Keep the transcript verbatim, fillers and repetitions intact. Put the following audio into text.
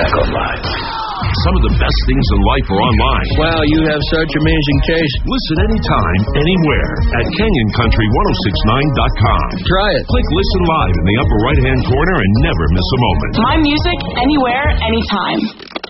back online. Some of the best things in life are online. Wow, you have such amazing taste. Listen anytime, anywhere at Canyon Country ten sixty-nine dot com. Try it. Click Listen Live in the upper right-hand corner and never miss a moment. My music, anywhere, anytime.